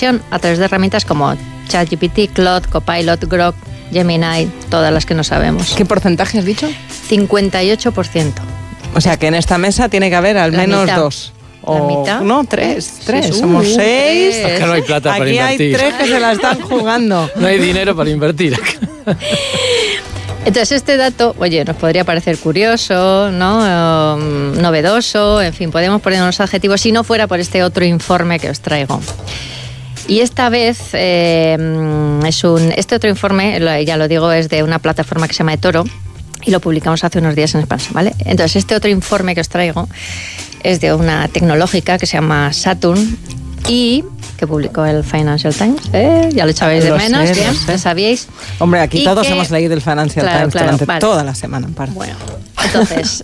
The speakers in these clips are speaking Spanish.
inversión a través de herramientas como ChatGPT, Claude, Copilot, Grok, Gemini, todas las que no sabemos. ¿Qué porcentaje has dicho? 58%. O sea que en esta mesa tiene que haber al menos dos. ¿La mitad? No, tres. Sí, Somos 6. Es que no hay plata para invertir. Aquí hay 3 que se la están jugando. No hay dinero para invertir. Entonces este dato, oye, nos podría parecer curioso, ¿no? Novedoso, en fin, podemos poner unos adjetivos si no fuera por este otro informe que os traigo. Y esta vez este otro informe, ya lo digo, es de una plataforma que se llama eToro y lo publicamos hace unos días en Expansión, ¿vale? Entonces este otro informe que os traigo es de una tecnológica que se llama Saturn y que publicó el Financial Times, ya lo echabais de menos, bien, lo sabíais. Hombre, aquí todos hemos leído el Financial Times durante toda la semana. Bueno, entonces,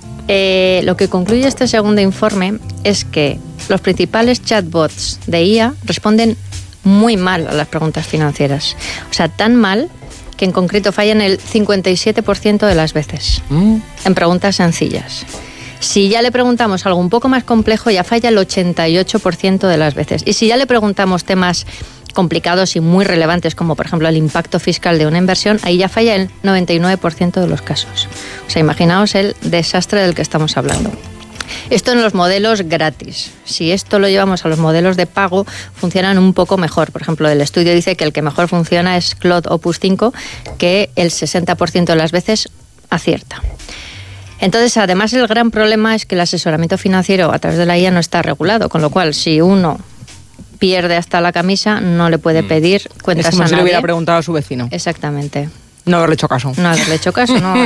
lo que concluye este segundo informe es que los principales chatbots de IA responden muy mal a las preguntas financieras. O sea, tan mal que en concreto fallan el 57% de las veces en preguntas sencillas. Si ya le preguntamos algo un poco más complejo, ya falla el 88% de las veces. Y si ya le preguntamos temas complicados y muy relevantes, como por ejemplo el impacto fiscal de una inversión, ahí ya falla el 99% de los casos. O sea, imaginaos el desastre del que estamos hablando. Esto en los modelos gratis. Si esto lo llevamos a los modelos de pago, funcionan un poco mejor. Por ejemplo, el estudio dice que el que mejor funciona es Claude Opus 5, que el 60% de las veces acierta. Entonces, además, el gran problema es que el asesoramiento financiero a través de la IA no está regulado, con lo cual, si uno pierde hasta la camisa, no le puede pedir cuentas a nadie. Es como si le hubiera preguntado a su vecino. Exactamente. No haberle hecho caso. No haberle hecho caso, no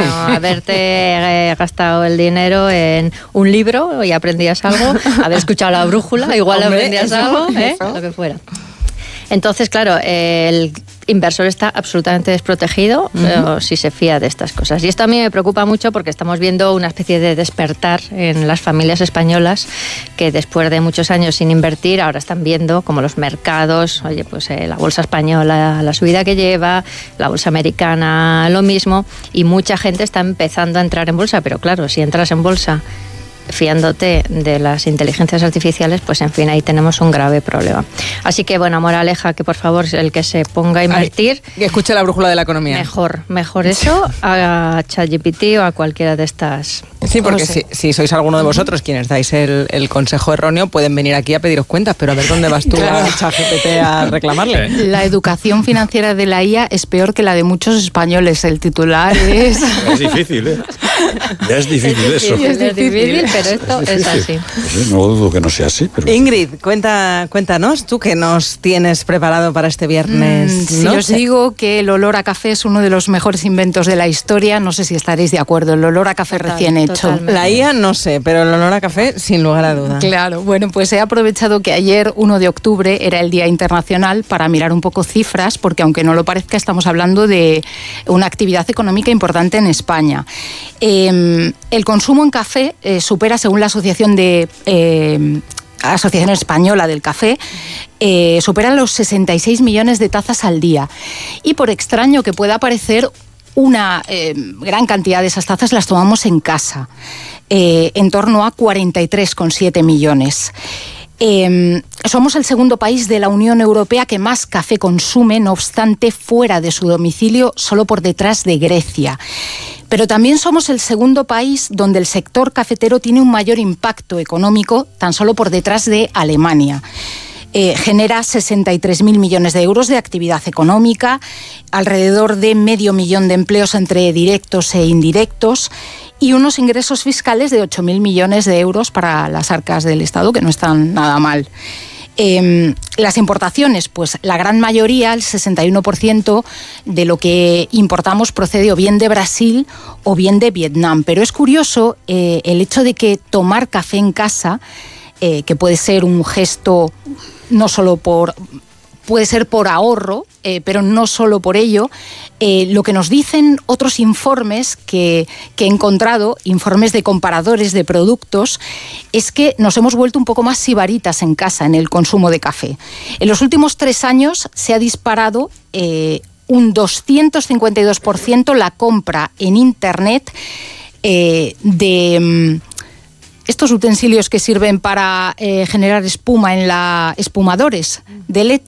haberte gastado el dinero en un libro y aprendías algo, haber escuchado la brújula, igual aprendías algo, lo que fuera. Entonces, claro, el inversor está absolutamente desprotegido si se fía de estas cosas. Y esto a mí me preocupa mucho porque estamos viendo una especie de despertar en las familias españolas que después de muchos años sin invertir ahora están viendo como los mercados, oye, pues la bolsa española, la subida que lleva, la bolsa americana, lo mismo, y mucha gente está empezando a entrar en bolsa, pero claro, si entras en bolsa fiándote de las inteligencias artificiales, pues en fin, ahí tenemos un grave problema. Así que, bueno, moraleja, que por favor el que se ponga a invertir... Que escuche la brújula de la economía. Mejor eso a ChatGPT o a cualquiera de estas... Sí, porque si sois alguno de vosotros quienes dais el consejo erróneo, pueden venir aquí a pediros cuentas, pero a ver dónde vas tú a ChatGPT a reclamarle. La educación financiera de la IA es peor que la de muchos españoles. El titular es... Es difícil, ¿eh? Ya es difícil eso. Es difícil, pero esto es así. Sí, no dudo que no sea así. Pero... Ingrid, cuéntanos, ¿tú qué nos tienes preparado para este viernes? Si os digo que el olor a café es uno de los mejores inventos de la historia, no sé si estaréis de acuerdo, el olor a café recién hecho. Totalmente. La IA no sé, pero el olor a café sin lugar a duda. Claro, bueno, pues he aprovechado que ayer, 1 de octubre, era el Día Internacional para mirar un poco cifras, porque aunque no lo parezca, estamos hablando de una actividad económica importante en España. El consumo en café supera, según la Asociación Española del Café, supera los 66 millones de tazas al día. Y por extraño que pueda parecer, una gran cantidad de esas tazas las tomamos en casa, en torno a 43,7 millones. Somos el segundo país de la Unión Europea que más café consume, no obstante, fuera de su domicilio, solo por detrás de Grecia. Pero también somos el segundo país donde el sector cafetero tiene un mayor impacto económico, tan solo por detrás de Alemania. Genera 63.000 millones de euros de actividad económica, alrededor de 500.000 de empleos entre directos e indirectos y unos ingresos fiscales de 8.000 millones de euros para las arcas del Estado, que no están nada mal. Las importaciones, pues la gran mayoría, el 61% de lo que importamos procede o bien de Brasil o bien de Vietnam. Pero es curioso el hecho de que tomar café en casa, que puede ser un gesto no solo puede ser por ahorro, pero no solo por ello. Lo que nos dicen otros informes que he encontrado, informes de comparadores de productos, es que nos hemos vuelto un poco más sibaritas en casa en el consumo de café. En los últimos 3 años se ha disparado un 252% la compra en Internet de estos utensilios que sirven para generar espuma en espumadores de leche.